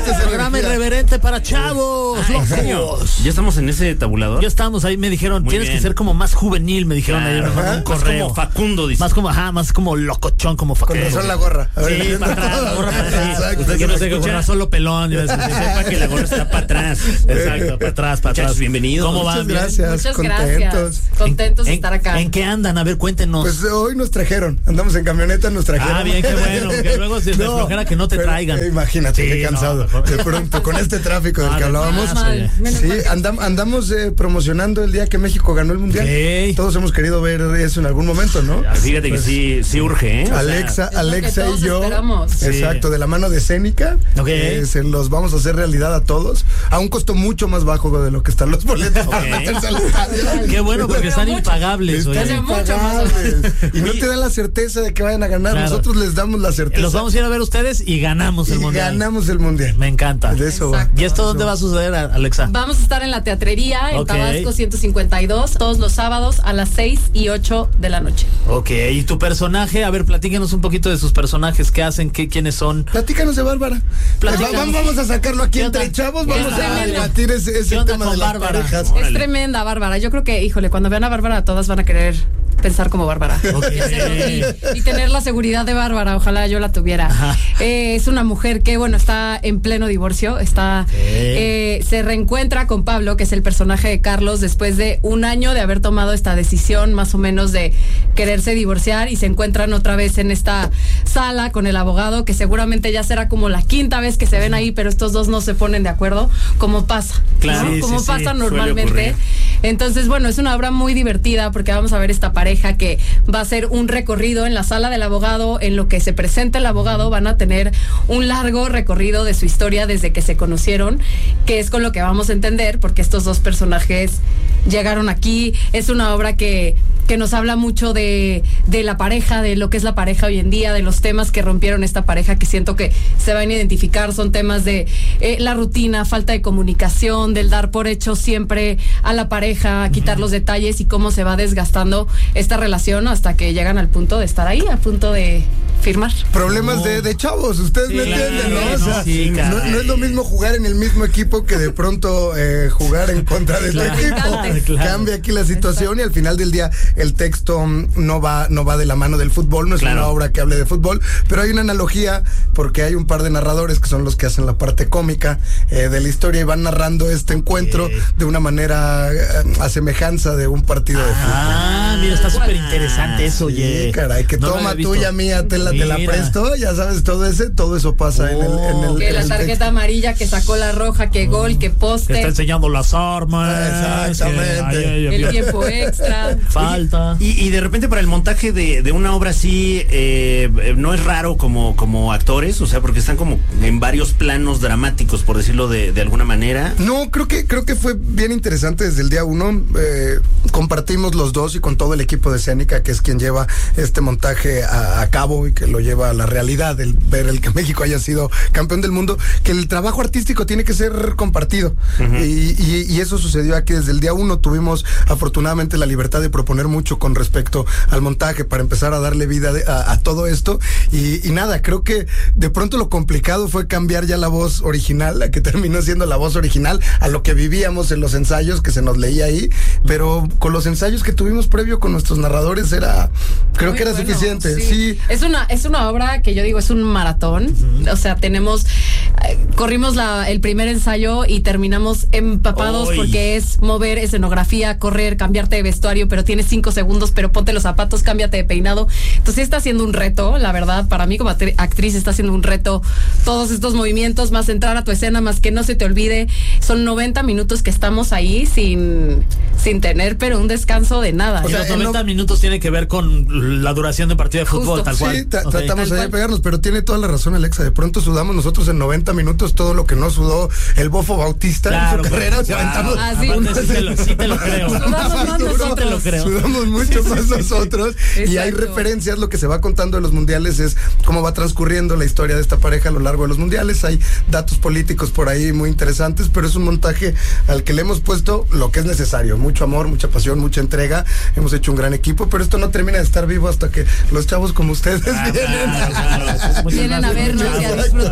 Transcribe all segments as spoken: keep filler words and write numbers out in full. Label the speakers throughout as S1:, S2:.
S1: Este es el programa irreverente para chavos.
S2: Ah, ¿en serio? ¿Ya estamos en ese tabulador?
S1: Ya estamos ahí, me dijeron,
S2: Muy
S1: tienes
S2: bien.
S1: que ser como más juvenil, me dijeron
S2: Claro,
S1: ayer, me mandaron un
S2: más
S1: correo.
S2: como Facundo, dice.
S1: Más como, ajá, más como locochón, como
S3: Con
S1: Facundo.
S3: razón la gorra. A ver,
S1: Sí, para atrás, la gorra para atrás.
S3: Exacto.
S2: Usted
S1: Yo no sé qué
S2: escucha-
S1: gorra, solo pelón. Yo
S2: Que sepa que la gorra está para atrás.
S1: Exacto, para atrás, para
S2: Muchachos,
S1: atrás.
S2: bienvenidos.
S1: ¿Cómo van?
S3: Muchas
S1: ¿Bien?
S3: gracias.
S4: Muchas
S3: contentos.
S4: gracias. Contentos de
S1: ¿En,
S4: estar acá.
S1: ¿En qué andan? A ver, cuéntenos.
S3: Pues hoy nos trajeron. Andamos en camioneta, nos trajeron.
S1: Ah, bien, qué bueno, porque luego si te flojera que no te
S3: pero,
S1: traigan.
S3: eh, imagínate,
S1: Sí,
S3: qué
S1: no,
S3: cansado.
S1: mejor.
S3: De pronto, con este tráfico del
S1: Ah,
S3: que
S1: de
S3: hablábamos.
S1: más, oye.
S4: Menos
S3: Sí,
S4: mal que-
S3: andam- andamos eh, promocionando el día que México ganó el Mundial.
S1: Ok.
S3: Todos hemos querido ver eso en algún momento, ¿no?
S2: Fíjate que sí, sí urge, ¿eh? O sea,
S3: Alexa,
S4: es lo que
S3: Alexa
S4: todos
S3: y yo.
S4: esperamos.
S1: Sí.
S3: Exacto, de la mano de Escénica.
S1: Ok.
S3: eh, se los vamos a hacer realidad a todos. A un costo mucho más bajo de lo que están los boletos para
S2: Ok.
S3: meterse al estadio.
S1: Qué bueno, porque
S4: Pero
S1: están
S4: mucho.
S1: impagables. oye.
S4: Están mucho más
S3: Impagables. Y no te da la certeza de que vayan a ganar.
S1: Claro.
S3: Nosotros les damos la certeza.
S1: Los vamos a ir a ver ustedes y ganamos el
S3: y
S1: mundial.
S3: ganamos el mundial.
S1: Me encanta.
S3: De eso va.
S4: Exacto.
S1: ¿Y esto dónde va a suceder, Alexa?
S4: Vamos a estar en la teatrería, en
S1: Ok.
S4: Tabasco ciento cincuenta y dos, todos los sábados a las seis y ocho de la noche.
S1: Ok, y tu personaje, a ver, platíquenos un poquito de sus personajes, qué hacen, qué, quiénes son.
S3: Platícanos de Bárbara.
S1: Platícanos.
S3: Va- vamos a sacarlo aquí
S1: ¿Qué onda?
S3: entre chavos.
S1: ¿Qué
S3: Vamos
S1: onda?
S3: a
S4: Tremendo.
S3: debatir ese,
S1: ¿Qué
S3: ese
S1: onda
S3: tema
S1: con
S3: de las
S1: Bárbara?
S3: parejas.
S2: Órale.
S4: Es tremenda, Bárbara. Yo creo que, híjole, cuando vean a Bárbara, todas van a querer pensar como Bárbara.
S1: Ok.
S4: Y, hacer- y- y tener la seguridad de Bárbara. Ojalá yo la tuviera.
S1: Ajá.
S4: Eh, es una mujer que, bueno, está en pleno divorcio. Está, eh, se reencuentra con Pablo, que es el personaje de Carlos, después de un año de haber tomado esta decisión, más o menos, de quererse divorciar, y se encuentran otra vez en esta sala con el abogado, que seguramente ya será como la quinta vez que se ven ahí, pero estos dos no se ponen de acuerdo, como pasa.
S1: Claro.
S4: ¿no?
S1: Sí,
S4: Como
S1: sí,
S4: pasa
S1: sí,
S4: normalmente.
S2: ocurrir.
S4: Entonces, bueno, es una obra muy divertida porque vamos a ver esta pareja que va a hacer un recorrido en la sala del abogado, en lo que se presenta el abogado, van a tener un largo recorrido de su historia desde que se conocieron, que es con lo que vamos a entender, porque estos dos personajes llegaron aquí. Es una obra que, que nos habla mucho de, de la pareja, de lo que es la pareja hoy en día, de los temas que rompieron esta pareja, que siento que se van a identificar. Son temas de eh, la rutina, falta de comunicación, del dar por hecho siempre a la pareja, a quitar los detalles, y cómo se va desgastando esta relación hasta que llegan al punto de estar ahí, a punto de firmar.
S3: Problemas
S1: No.
S3: de, de chavos, ustedes
S1: Sí,
S3: me entienden, ¿no?
S1: claro,
S3: O sea,
S1: sí,
S3: no,
S1: caray.
S3: no es lo mismo jugar en el mismo equipo que de pronto eh, jugar en contra del
S4: Claro.
S3: equipo.
S1: Claro.
S3: Cambia aquí la situación y al final del día el texto mm, no va, no va de la mano del fútbol, no es
S2: Claro.
S3: una obra que hable de fútbol, pero hay una analogía porque hay un par de narradores que son los que hacen la parte cómica eh, de la historia y van narrando este encuentro de una manera eh, a semejanza de un partido de fútbol.
S1: Ah, mira, está súper interesante eso,
S3: Sí,
S1: oye.
S3: caray, que
S1: No lo
S3: toma
S1: había visto.
S3: tuya, mía, te la, te la
S1: Mira.
S3: presto, ya sabes, todo ese, todo eso pasa en el, en el
S4: Que
S3: en
S4: la
S3: el
S4: tarjeta
S3: texto.
S4: amarilla, que sacó la roja, que gol, que
S1: Que
S4: poste,
S1: está enseñando las armas.
S3: Exactamente.
S1: que- ay, ay, ay,
S4: el tiempo extra.
S1: Falta.
S2: Y, y de repente para el montaje de, de una obra así, eh, eh, no es raro como, como actores, o sea, porque están como en varios planos dramáticos, por decirlo de, de alguna manera.
S3: No, creo que creo que fue bien interesante desde el día uno. Eh, compartimos los dos y con todo el equipo de Escénica, que es quien lleva este montaje a, a cabo y que lo lleva a la realidad, el ver el que México haya sido campeón del mundo, que el trabajo artístico tiene que ser compartido. Uh-huh. y, y, y eso sucedió aquí desde el día uno. Tuvimos afortunadamente la libertad de proponer mucho con respecto al montaje para empezar a darle vida de, a, a todo esto. Y, y nada, creo que de pronto lo complicado fue cambiar ya la voz original, la que terminó siendo la voz original, a lo que vivíamos en los ensayos que se nos leía ahí, pero con los ensayos que tuvimos previo con nuestros narradores era, creo
S4: Muy
S3: que era
S4: bueno,
S3: suficiente. Sí.
S4: sí. Es una, es una obra que yo digo es un maratón. Uh-huh. O sea, tenemos, eh, corrimos la, el primer ensayo y terminamos empapados. Oy. Porque es mover escenografía, correr, cambiarte de vestuario, pero tienes cinco segundos, pero ponte los zapatos, cámbiate de peinado. Entonces está siendo un reto, la verdad, para mí como actriz está siendo un reto todos estos movimientos, más entrar a tu escena, más que no se te olvide. Son noventa minutos que estamos ahí sin, sin tener, pero un descanso de nada.
S1: O sea, los noventa no... minutos tiene que ver con la duración de partido de fútbol, Justo. tal cual.
S3: Sí, ta-
S1: okay.
S3: tratamos ahí de pegarnos, pero tiene toda la razón Alexa. De pronto sudamos nosotros en noventa minutos todo lo que no sudó el Bofo Bautista
S1: claro,
S3: en su carrera.
S1: Pues,
S3: o sea, aventamos,
S4: ah, sí.
S1: sí, te lo, sí te lo creo.
S4: Sudamos más nosotros.
S1: Te lo creo.
S3: Sudamos mucho sí, más sí, nosotros. Sí. Y hay referencias, lo que se va contando de los mundiales es cómo va transcurriendo la historia de esta pareja a lo largo de los mundiales. Hay datos políticos por ahí muy interesantes, pero es un montaje al que le hemos puesto lo que es necesario. Mucho amor, mucha pasión, mucha entrega. Hemos hecho un gran equipo, pero esto no termina de estar vivo hasta que los chavos como ustedes
S1: ah,
S3: vienen.
S1: Claro, claro.
S4: Vienen a vernos y a disfrutar de,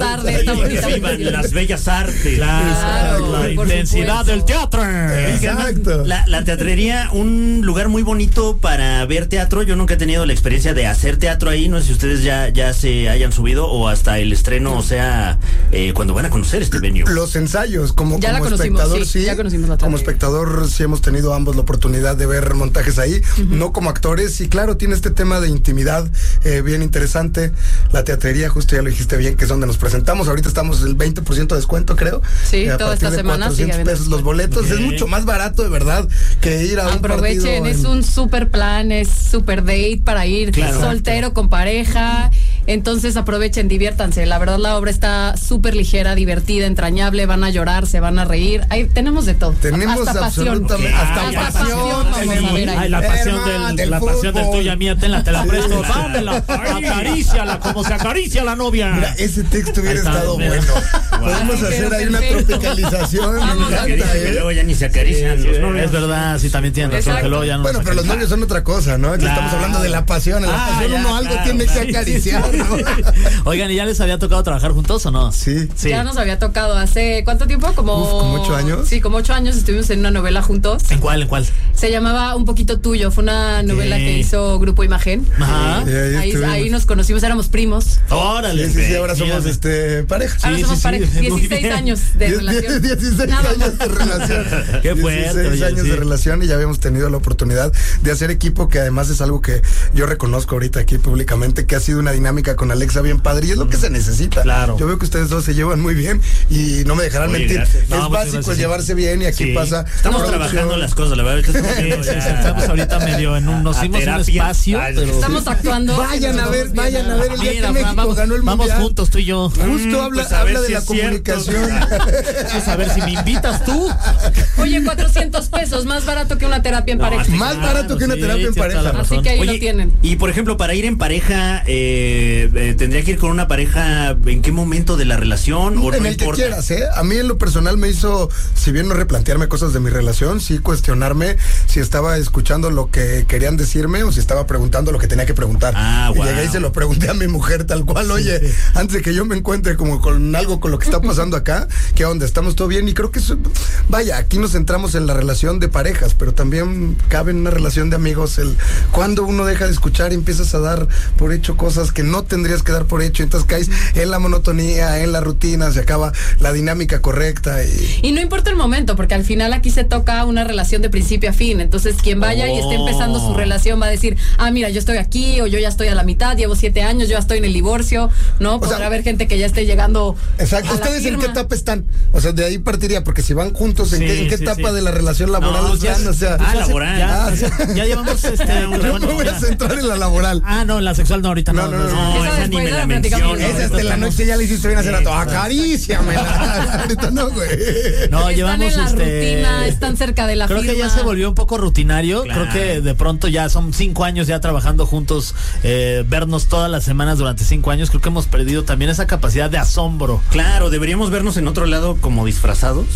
S4: Está bonita.
S2: vivan las bellas artes.
S1: Claro, la
S4: por
S1: intensidad
S4: supuesto.
S1: del teatro.
S3: Exacto.
S2: La, la teatrería, un lugar muy bonito para ver teatro. Yo nunca he tenido la experiencia de hacer teatro ahí. No sé si ustedes ya, ya se hayan subido o hasta el estreno, o sea, eh, cuando van a conocer este venue.
S3: Los ensayos, como,
S4: Ya la
S3: como
S4: conocimos,
S3: espectador,
S4: sí,
S3: sí.
S4: ya conocimos la
S3: Como
S4: teatrería.
S3: espectador, sí hemos tenido ambos la oportunidad de ver montajes ahí, uh-huh. no como actores. Y claro, tiene este tema de intimidad eh, bien interesante. La teatrería, justo ya lo dijiste bien, que es donde nos presentamos. Ahorita estamos el veinte por ciento de descuento, creo.
S4: Sí,
S3: Eh, a
S4: toda
S3: partir
S4: esta
S3: de
S4: semana sigue
S3: cuatrocientos
S4: habiendo
S3: pesos los
S4: descuento.
S3: boletos.
S2: Okay.
S3: Es mucho más barato, de verdad, que ir a un
S4: Aprovechen,
S3: partido
S4: es
S3: en-
S4: un super plan, es super date para ir
S2: Claro.
S4: soltero con pareja. Entonces aprovechen, diviértanse. La verdad la obra está súper ligera, divertida, entrañable. Van a llorar, se van a reír. Ahí tenemos de todo.
S3: Tenemos
S4: hasta pasión.
S3: absolutamente-
S2: hasta
S4: Hasta
S3: pasión
S4: pasión vamos a
S3: tenemos.
S4: ver ahí.
S1: Ay, la pasión
S3: Hermano,
S1: del,
S3: del
S1: la pasión del
S3: fútbol.
S1: tuya mía, tenla, te la presto, dámela, acaríciala como se acaricia la novia.
S3: Mira, ese texto hubiera
S1: Ahí está,
S3: estado
S1: mira.
S3: bueno. Podemos
S4: Ay,
S3: hacer
S4: pero
S3: ahí una
S4: perfecto.
S3: tropicalización. Me
S4: Vamos,
S3: encanta,
S2: Que
S3: ¿eh?
S2: luego ya ni se acarician los novios.
S1: Es verdad, sí, también tienen razón,
S4: Exacto.
S1: que luego ya no
S3: Bueno,
S1: nos
S3: pero los
S1: acarician.
S3: novios son otra cosa, ¿no? Aquí
S1: Claro.
S3: estamos hablando de la pasión. En la
S1: Ah,
S3: pasión
S1: ya,
S3: uno algo
S1: claro,
S3: tiene
S1: claro.
S3: que acariciar,
S1: Sí,
S3: ¿no?
S1: sí, sí. Oigan, ¿y ya les había tocado trabajar juntos o no?
S3: Sí.
S1: Sí.
S4: Ya nos había tocado hace, ¿cuánto tiempo? Como,
S3: Uf, ¿como ocho años?
S4: Sí, como ocho años estuvimos en una novela juntos.
S1: ¿En cuál, en cuál?
S4: Se llamaba Un Poquito Tuyo. Fue una novela
S1: ¿Qué?
S4: que hizo Grupo Imagen.
S1: Ajá.
S3: Y ahí
S4: Ahí,
S3: estuvimos.
S4: ahí nos conocimos, éramos primos.
S1: Órale.
S3: Sí, sí, sí, ahora somos
S1: Mírame.
S3: este pareja.
S4: Ahora
S1: Sí,
S4: somos
S1: sí,
S4: pareja.
S1: sí, muy
S4: dieciséis
S1: bien.
S4: años de
S3: Die-
S4: relación.
S3: die- dieciséis
S4: Nada
S3: años
S4: más.
S3: de relación.
S1: Qué fuerte,
S3: dieciséis
S1: oye,
S3: años
S1: sí.
S3: de relación y ya habíamos tenido la oportunidad de hacer equipo, que además es algo que yo reconozco ahorita aquí públicamente, que ha sido una dinámica con Alexa bien padre y es lo que se necesita.
S1: Claro.
S3: Yo veo que ustedes dos se llevan muy bien y no me dejarán
S2: Oye,
S3: mentir.
S2: gracias.
S3: Es
S1: No, muchas
S3: básico
S1: gracias,
S3: el
S1: sí.
S3: llevarse bien y aquí
S1: Sí.
S3: pasa.
S2: Estamos
S3: producción.
S2: trabajando las cosas, la verdad. ahorita estamos viendo
S1: Sí,
S2: ya-
S1: estamos ahorita medio en un, nos
S2: a
S1: dimos un
S2: terapia.
S1: espacio,
S2: Ay,
S1: pero
S4: Estamos actuando.
S3: Vayan a ver, vayan a ver el día
S1: Mira,
S3: que México
S1: vamos,
S3: ganó el
S1: vamos
S3: mundial.
S1: juntos tú y yo.
S3: Justo
S2: Mm,
S3: habla,
S2: pues a ver
S3: habla de
S2: si
S3: la
S2: es cierto.
S3: comunicación.
S1: Vamos a ver si me invitas tú.
S4: Oye, cuatrocientos pesos, más barato que una terapia en
S1: No,
S4: pareja.
S1: sí,
S3: Más barato que una
S1: sí,
S3: terapia en
S1: tienes toda la
S3: pareja.
S1: razón.
S4: Así que ahí
S2: Oye,
S4: lo tienen.
S2: y por ejemplo, para ir en pareja, eh, eh, ¿tendría que ir con una pareja en qué momento de la relación? ¿O
S3: En
S2: no
S3: el que
S2: importa?
S3: quieras, ¿eh? A mí en lo personal me hizo, si bien no replantearme cosas de mi relación, sí cuestionarme si estaba escuchando lo que querían decirme o si estaba preguntando lo que tenía que preguntar.
S2: Ah,
S3: y
S2: wow.
S3: llegué y se lo pregunté a mi mujer tal cual, oye, antes de que yo me encuentre como con algo con lo que está pasando acá, ¿qué onda? ¿Estamos todo bien? Y creo que eso, vaya, aquí nos centramos en la relación de parejas, pero también cabe en una relación de amigos el cuando uno deja de escuchar y empiezas a dar por hecho cosas que no tendrías que dar por hecho, entonces caes en la monotonía, en la rutina, se acaba la dinámica correcta y
S4: Y no importa el momento, porque al final aquí se toca una relación de principio a fin. Entonces, quien vaya y esté empezando su relación va a decir, ah, mira, yo estoy aquí, o yo ya estoy a la mitad, llevo siete años, yo ya estoy en el divorcio, ¿no? Podrá
S3: sea,
S4: haber gente que ya esté llegando.
S3: exacto.
S4: a la
S3: ¿Ustedes en qué
S4: firma.
S3: etapa están? O sea, de ahí partiría, porque si van juntos, ¿en
S1: Sí,
S3: qué, en qué
S1: sí,
S3: etapa
S1: sí.
S3: de la relación laboral
S1: No, ya
S3: están? O sea,
S2: Ah,
S1: ya se-
S2: laboral.
S1: Ya,
S3: Ah,
S1: ya, ya llevamos este.
S3: yo me voy a centrar en la laboral.
S1: Ah, no, la sexual no, ahorita no.
S3: No, no, no,
S2: No,
S4: Esa
S2: esa ni
S4: después
S2: me
S4: la
S2: la
S4: platicamos.
S2: menciono.
S3: Esa hasta en la noche ya le hiciste bien hacer a todo. Acaríciamela. Ahorita no, güey.
S1: No,
S4: Están
S1: llevamos
S4: en la
S1: este.
S4: rutina, están cerca de la
S1: Creo
S4: firma.
S1: que ya se volvió un poco rutinario.
S2: Claro.
S1: Creo que de pronto ya son cinco años ya trabajando juntos, eh, vernos todas las semanas durante cinco años. Creo que hemos perdido también esa capacidad de asombro.
S2: Claro, deberíamos vernos en otro lado como disfrazados.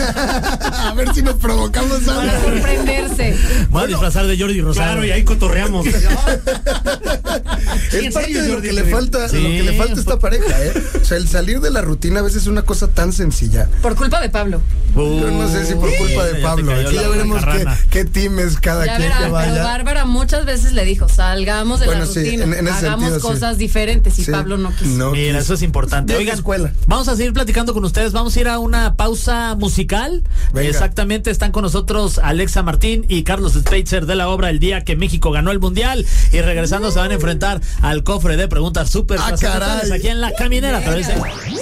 S3: A ver si nos provocamos
S4: Para
S3: algo.
S4: sorprenderse.
S1: Voy a disfrazar de Jordi Rosado.
S2: Claro, y ahí cotorreamos.
S3: Es
S2: en
S3: parte
S2: serio,
S3: de lo
S2: Jordi,
S3: que le
S2: te-
S3: falta,
S1: Sí.
S3: lo que le falta a esta pareja, ¿eh? O sea, el salir de la rutina a veces es una cosa tan sencilla.
S4: Por culpa de Pablo.
S3: Yo no sé si por culpa de
S1: ya te
S3: Pablo.
S1: cayó
S3: Aquí
S1: la
S3: ya veremos qué,
S1: carrana.
S3: qué team es cada
S4: Ya
S3: quien
S4: verán,
S3: que
S4: pero
S3: vaya.
S4: Bárbara muchas veces le dijo, salgamos de
S3: Bueno,
S4: la
S3: sí,
S4: rutina,
S3: en- en ese
S4: hagamos
S3: sentido, sí.
S4: cosas diferentes y
S3: Sí.
S4: Pablo no quiso.
S3: No
S1: Mira,
S3: quiso.
S1: eso es importante.
S3: Vieja
S1: Oigan,
S3: escuela.
S1: vamos a seguir platicando con ustedes. Vamos a ir a una pausa musical.
S3: Venga.
S1: Exactamente, están con nosotros Alexa Martín y Carlos Speitzer de la obra El Día que México ganó el Mundial. Y regresando se van a enfrentar al cofre de preguntas súper
S3: Ah,
S1: trascendentales
S3: caray.
S1: aquí en La Caminera. a través de-